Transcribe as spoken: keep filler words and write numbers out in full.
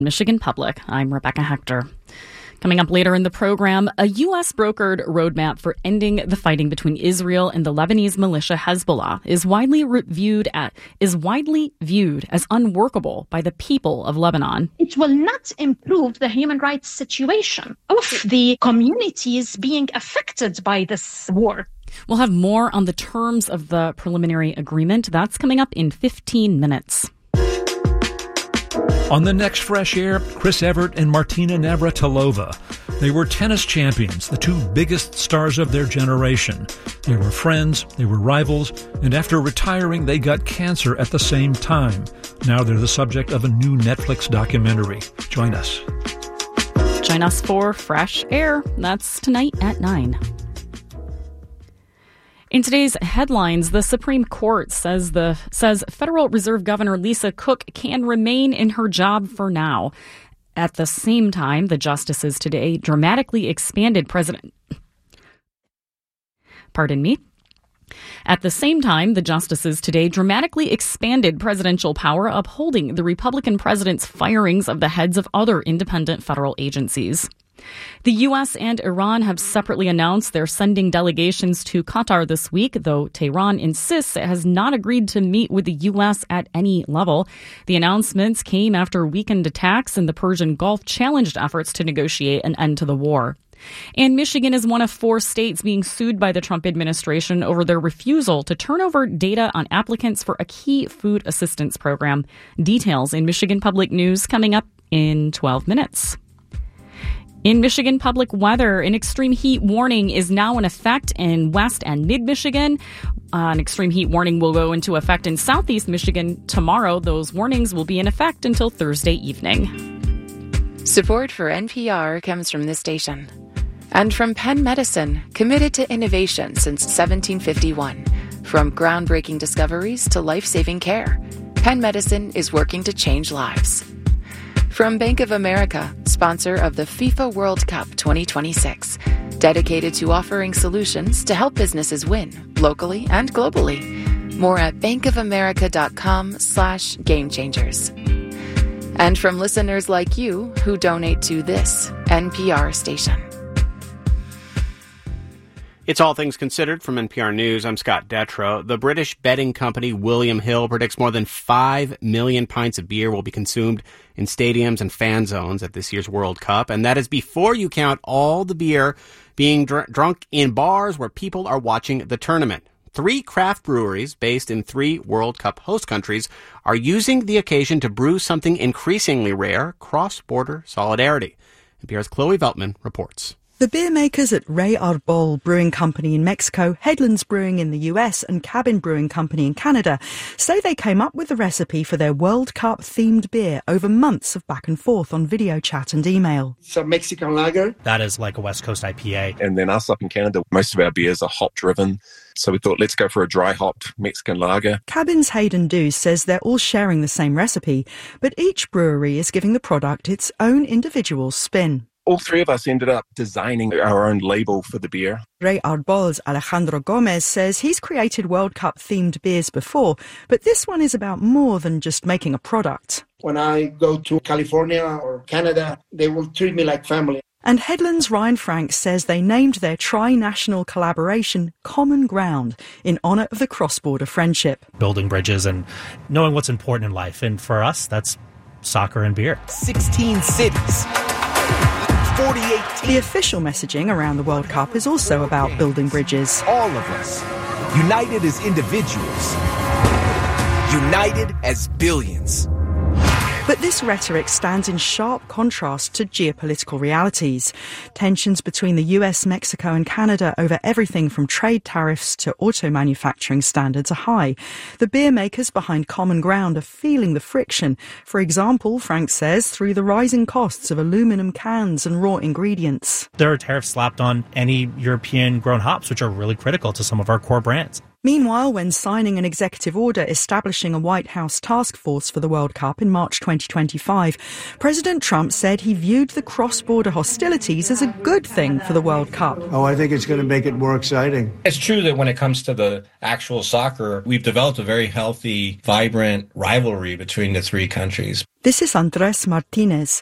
Michigan Public. I'm Rebecca Hector. Coming up later in the program, a U S brokered roadmap for ending the fighting between Israel and the Lebanese militia Hezbollah is widely viewed at, is widely viewed as unworkable by the people of Lebanon. It will not improve the human rights situation of the communities being affected by this war. We'll have more on the terms of the preliminary agreement. That's coming up in fifteen minutes. On the next Fresh Air, Chris Evert and Martina Navratilova. They were tennis champions, the two biggest stars of their generation. They were friends, they were rivals, and after retiring, they got cancer at the same time. Now they're the subject of a new Netflix documentary. Join us. Join us for Fresh Air. That's tonight at nine. In today's headlines, the Supreme Court says the says Federal Reserve Governor Lisa Cook can remain in her job for now. At the same time, the justices today dramatically expanded President Pardon me. At the same time, the justices today dramatically expanded presidential power, upholding the Republican president's firings of the heads of other independent federal agencies. The U S and Iran have separately announced they're sending delegations to Qatar this week, though Tehran insists it has not agreed to meet with the U S at any level. The announcements came after weekend attacks in the Persian Gulf challenged efforts to negotiate an end to the war. And Michigan is one of four states being sued by the Trump administration over their refusal to turn over data on applicants for a key food assistance program. Details in Michigan Public News coming up in twelve minutes. In Michigan Public weather, an extreme heat warning is now in effect in West and Mid-Michigan. Uh, an extreme heat warning will go into effect in Southeast Michigan tomorrow. Those warnings will be in effect until Thursday evening. Support for N P R comes from this station. And from Penn Medicine, committed to innovation since seventeen fifty-one. From groundbreaking discoveries to life-saving care, Penn Medicine is working to change lives. From Bank of America, sponsor of the FIFA World Cup twenty twenty-six, dedicated to offering solutions to help businesses win, locally and globally. More at bankofamerica.com slash game changers. And from listeners like you who donate to this N P R station. It's All Things Considered from N P R News. I'm Scott Detrow. The British betting company William Hill predicts more than five million pints of beer will be consumed in stadiums and fan zones at this year's World Cup. And that is before you count all the beer being dr- drunk in bars where people are watching the tournament. Three craft breweries based in three World Cup host countries are using the occasion to brew something increasingly rare, cross-border solidarity. N P R's Chloe Veltman reports. The beer makers at Rey Arbol Brewing Company in Mexico, Headlands Brewing in the U S and Cabin Brewing Company in Canada say they came up with the recipe for their World Cup-themed beer over months of back and forth on video chat and email. It's a Mexican lager. That is like a West Coast I P A. And then us up in Canada, most of our beers are hop-driven. So we thought, let's go for a dry-hopped Mexican lager. Cabin's Hayden Dews says they're all sharing the same recipe, but each brewery is giving the product its own individual spin. All three of us ended up designing our own label for the beer. Rey Arbol's Alejandro Gomez says he's created World Cup-themed beers before, but this one is about more than just making a product. When I go to California or Canada, they will treat me like family. And Headlands' Ryan Frank says they named their tri-national collaboration Common Ground in honour of the cross-border friendship. Building bridges and knowing what's important in life. And for us, that's soccer and beer. sixteen cities. forty-eight teams. The official messaging around the World Cup is also about building bridges. All of us, united as individuals, united as billions. But this rhetoric stands in sharp contrast to geopolitical realities. Tensions between the U S, Mexico and Canada over everything from trade tariffs to auto manufacturing standards are high. The beer makers behind Common Ground are feeling the friction. For example, Frank says, through the rising costs of aluminum cans and raw ingredients. There are tariffs slapped on any European-grown hops, which are really critical to some of our core brands. Meanwhile, when signing an executive order establishing a White House task force for the World Cup in March twenty twenty-five, President Trump said he viewed the cross-border hostilities as a good thing for the World Cup. Oh, I think it's going to make it more exciting. It's true that when it comes to the actual soccer, we've developed a very healthy, vibrant rivalry between the three countries. This is Andres Martinez.